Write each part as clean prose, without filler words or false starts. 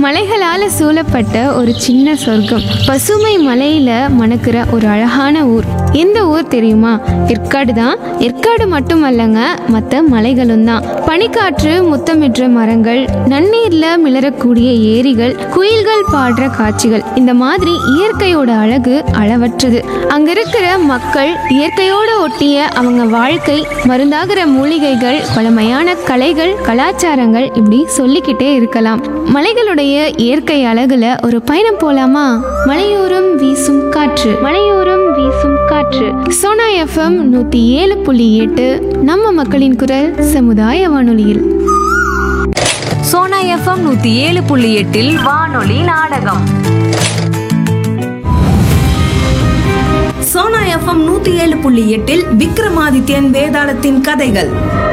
மலைகளால சூழப்பட்ட ஒரு சின்ன சொர்க்கம். பசுமை மலையில மணக்கிற ஒரு அழகான ஊர். எந்த ஊர் தெரியுமா? ஏற்காடு தான். ஏற்காடு மட்டுமல்லங்க, மற்ற மலைகளும் தான். பனிக்காற்று முத்தமிடுற மரங்கள், நன்னீர்ல மிளறக்கூடிய ஏரிகள், குயில்கள் பாடுற காட்சிகள், இந்த மாதிரி இயற்கையோட அழகு அளவற்றது. அங்க இருக்கிற மக்கள், இயற்கையோட ஒட்டிய அவங்க வாழ்க்கை, மருந்தாகிற மூலிகைகள், பழமையான கலைகள், கலாச்சாரங்கள், இப்படி சொல்லிக்கிட்டே இருக்கலாம். மலைகளுடைய இயற்கை அழகுல ஒரு பயணம் போலாமா? மலையோரம் வீசும் காற்று, மலையோரம் வீசும் காற்று. சோனா எஃப்எம் 107.8 நம்ம மக்களின் குரல் சமுதாய வானொலியில். சோனா எஃப்எம் 107.8 வானொலி நாடகம். சோனா எஃப்எம் 107.8 விக்ரமாதித்யன் வேதாளத்தின் கதைகள்.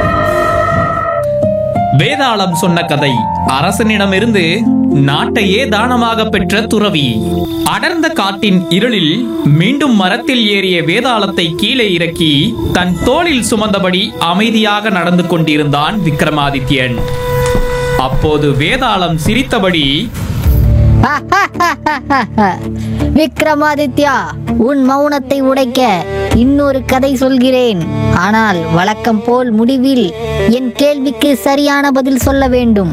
வேதாளம் சொன்ன கதை. அரசனிடமிருந்து நாட்டையே தானமாக பெற்ற துறவி. அடர்ந்த காட்டின் இருளில் மீண்டும் மரத்தில் ஏறிய வேதாளத்தை கீழே இறக்கி தன் தோளில் சுமந்தபடி அமைதியாக நடந்து கொண்டிருந்தான் விக்ரமாதித்யன். அப்போது வேதாளம் சிரித்தபடி, விக்ரமாதித்யா, உன் மௌனத்தை உடைக்க இன்னொரு கதை சொல்கிறேன். ஆனால் வழக்கம் போல் முடிவில் என் கேள்விக்கு சரியான பதில் சொல்ல வேண்டும்.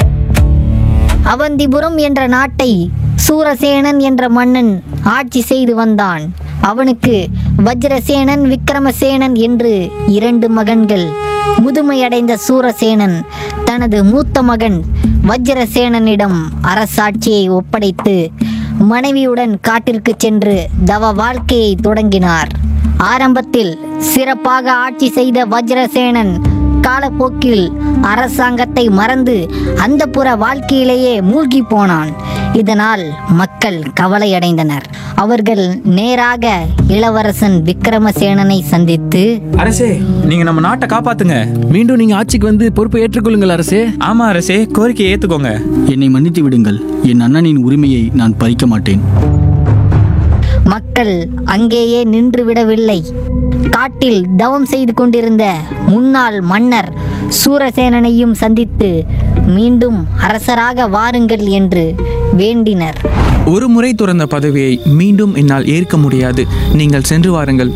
அவந்திபுரம் என்ற நாட்டை சூரசேனன் என்ற மன்னன் ஆட்சி செய்து வந்தான். அவனுக்கு வஜ்ரசேனன், விக்ரமசேனன் என்று 2 மகன்கள். முதுமையடைந்த சூரசேனன் தனது மூத்த மகன் வஜ்ரசேனனிடம் அரசாட்சியை ஒப்படைத்து மனைவியுடன் காட்டிற்கு சென்று தவ வாழ்க்கையை தொடங்கினார். ஆரம்பத்தில் சிறப்பாக ஆட்சி செய்த வஜ்ரசேனன் காலப்போக்கில் அரசாங்கத்தை மறந்து அந்தப்புற வாழ்க்கையிலேயே மூழ்கி போனான். இதனால் மக்கள் கவலையடைந்தனர். அவர்கள் நேராக இளவரசன் விக்ரமசேனனை சந்தித்து, அரசே, நீங்க நம்ம நாட்டை காப்பாத்துங்க. மீண்டும் நீங்க ஆட்சிக்கு வந்து பொறுப்பை ஏற்றுக்கொள்ளுங்கள் அரசே. ஆமா அரசே, கோரிக்கையை ஏத்துக்கோங்க. என்னை மன்னித்து விடுங்கள். என் அண்ணனின் உரிமையை நான் பறிக்க மாட்டேன். மக்கள் அங்கேயே நின்று விடவில்லை. காட்டில் தவம் செய்து கொண்டிருந்த முன்னாள் மன்னர் சூரசேனனையும் சந்தித்து மீண்டும் அரசராக வாருங்கள் என்று வேண்டினர். ஒரு முறை துறந்த பதவியை மீண்டும் என்னால் ஏற்க முடியாது. நீங்கள் சென்று வாருங்கள்.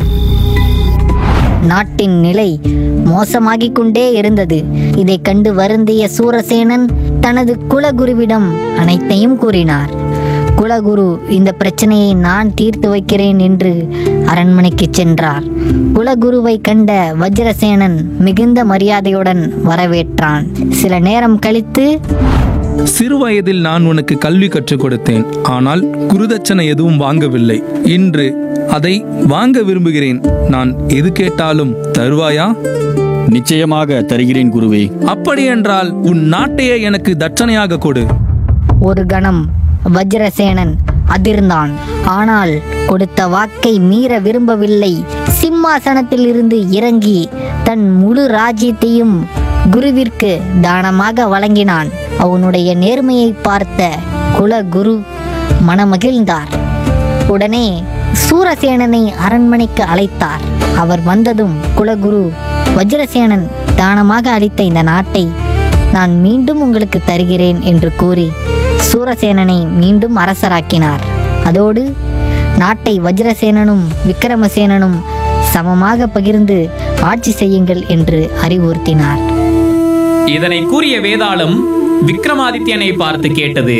நாட்டின் நிலை மோசமாகிக் கொண்டே இருந்தது. இதை கண்டு வருந்திய சூரசேனன் தனது குலகுருவிடம் அனைத்தையும் கூறினார். குலகுரு இந்த பிரச்சனையை நான் தீர்த்து வைக்கிறேன் என்று அரண்மனைக்கு சென்றார். குலகுருவை கண்ட வஜ்ரசேனன் மிகுந்த மரியாதையுடன் வரவேற்றான். சில நேரம் கழித்து, சிறுவயதில் நான் உனக்கு கல்வி கற்றுக் கொடுத்தேன். ஆனால் குருதட்சணை எதுவும் வாங்கவில்லை. இன்று அதை வாங்க விரும்புகிறேன். நான் எது கேட்டாலும் தருவாயா? நிச்சயமாக தருகிறேன் குருவே. அப்படியென்றால் உன் நாட்டையே எனக்கு தட்சணையாக கொடு. ஒரு கணம் வஜ்ரசேனன் அதிர்ந்தான். ஆனால் கொடுத்த வாக்கை மீற விரும்பவில்லை. சிம்மாசனத்தில் இருந்து இறங்கி தன் முழு ராஜ்யத்தையும் குருவிற்கு தானமாக வழங்கினான். அவனுடைய நேர்மையை பார்த்த குலகுரு மனமகிழ்ந்தார். உடனே சூரசேனனை அரண்மனைக்கு அழைத்தார். அவர் வந்ததும் குலகுரு, வஜ்ரசேனன் தானமாக அளித்த இந்த நாட்டை நான் மீண்டும் உங்களுக்கு தருகிறேன் என்று கூறி சூரசேனனை மீண்டும் அரசராக்கினார். அதோடு நாட்டை வஜ்ரசேனனும் விக்ரமசேனனும் சமமாக பகிர்ந்து ஆட்சி செய்யுங்கள் என்று அறிவுறுத்தினார். இதனை கூறிய வேதாளம் விக்ரமாதித்யனை பார்த்து கேட்டது,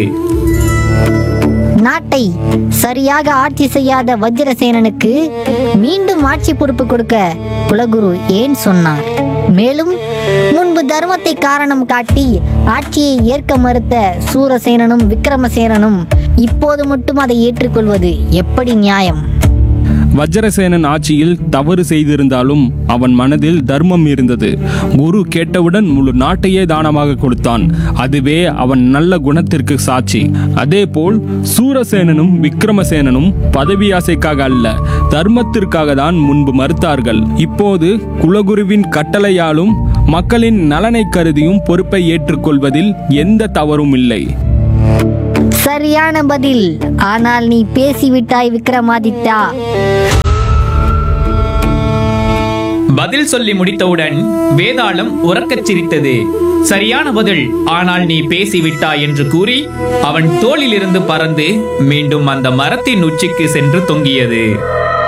நாட்டை சரியாக ஆட்சி செய்யாத வஜ்ரசேனனுக்கு மீண்டும் ஆட்சி பொறுப்பு கொடுக்க குலகுரு ஏன் சொன்னார்? மேலும் முன்பு தர்மத்தை காரணம் காட்டி ஆட்சியை ஏற்க மறுத்த சூரசேனனும் விக்ரமசேனனும் இப்போது மட்டும் அதை ஏற்றுக்கொள்வது எப்படி நியாயம்? வஜ்ரசேனன் ஆட்சியில் தவறு செய்திருந்தாலும் அவன் மனதில் தர்மம் இருந்தது. குரு கேட்டவுடன் முழு நாட்டையே தானமாக கொடுத்தான். அதுவே அவன் நல்ல குணத்திற்கு சாட்சி. அதேபோல் சூரசேனனும் விக்ரமசேனனும் பதவி ஆசைக்காக அல்ல, தர்மத்திற்காக தான் முன்பு மறுத்தார்கள். இப்போது குலகுருவின் கட்டளையாலும் மக்களின் நலனை கருதியும் பொறுப்பை ஏற்றுக்கொள்வதில் எந்த தவறும் இல்லை. சரியான பதில். ஆனால் நீ பேசிவிட்டாய் விக்ரமாதித்யா. பதில் சொல்லி முடித்தவுடன் வேதாளம் உரக்கச் சிரித்தது. சரியான பதில். ஆனால் நீ பேசிவிட்டாய் என்று கூறி அவன் தோளிலிருந்து பறந்து மீண்டும் அந்த மரத்தின் உச்சிக்கு சென்று தொங்கியது.